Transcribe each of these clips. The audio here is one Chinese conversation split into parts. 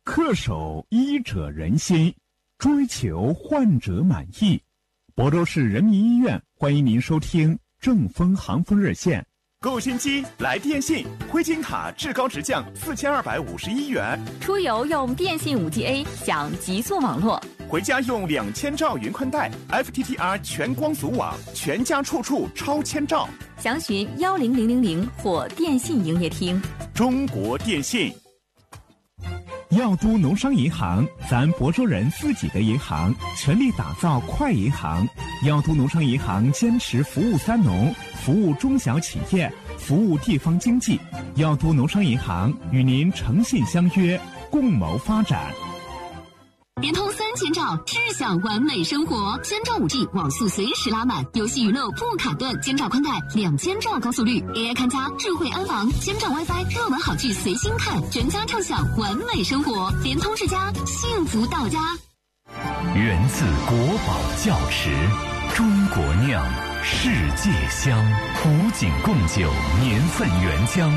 恪守医者仁心，追求患者满意。亳州市人民医院欢迎您收听正风航风热线。 购新机来电信，灰金卡至高直降4251元， 出游用电信 5G A 享极速网络， 回家用2000兆云宽带 FTTR 全光阻网，全家处处超千兆。 详询10000或电信营业厅。 中国电信。 药都农商银行，咱亳州人自己的银行，全力打造快银行。药都农商银行坚持服务三农，服务中小企业，服务地方经济。药都农商银行与您诚信相约，共谋发展。 联通3000兆，智享完美生活。千兆5G 网速随时拉满，游戏娱乐不卡顿，千兆宽带，2000兆高速率 ，AI 看家，智慧安防，千兆 WiFi， 热门好剧随心看，全家畅享完美生活。联通世家，幸福到家。 源自国宝窖池，中国酿，世界香，古井贡酒年份原浆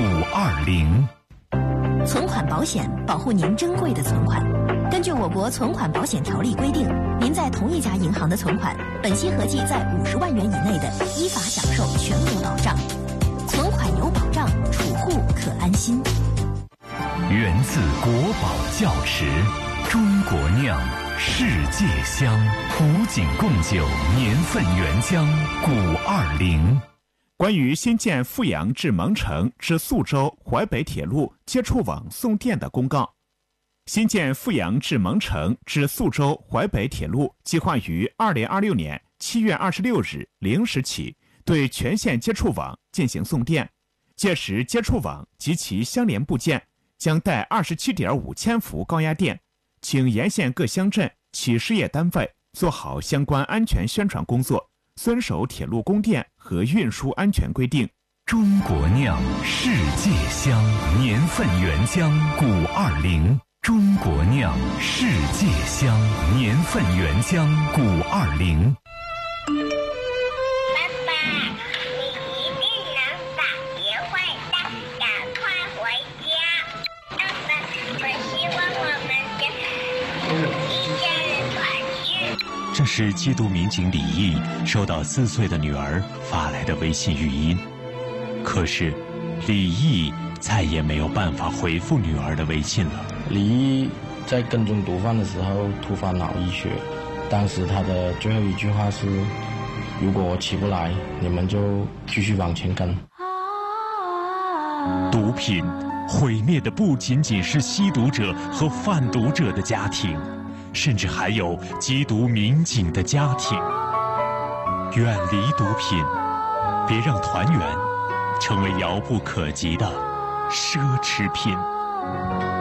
520。 存款保险保护您珍贵的存款。根据我国存款保险条例规定，您在同一家银行的存款，本息合计在50万元以内的，依法享受全额保障。存款有保障，储户可安心。 源自国宝窖池，中国酿，世界香，古井贡酒年份原浆520。 关于新建阜阳至蒙城至宿州淮北铁路接触网送电的公告。新建阜阳至蒙城至宿州淮北铁路计划于2026年7月26日0时起对全线接触网进行送电，届时接触网及其相连部件将带27.5千伏高压电，请沿线各乡镇企事业单位做好相关安全宣传工作，遵守铁路供电和运输安全规定。 中国酿，世界香，年份原浆520。中国酿，世界香，年份原浆520。 爸爸，你一定能把别坏蛋，赶快回家。爸爸，我希望我们一家人团聚。 这是缉毒民警李毅收到4岁的女儿发来的微信语音，可是李毅再也没有办法回复女儿的微信了。 李毅在跟踪毒贩的时候突发脑溢血，当时他的最后一句话是：如果我起不来，你们就继续往前跟。 毒品毁灭的不仅仅是吸毒者和贩毒者的家庭，甚至还有缉毒民警的家庭。远离毒品，别让团圆成为遥不可及的奢侈品。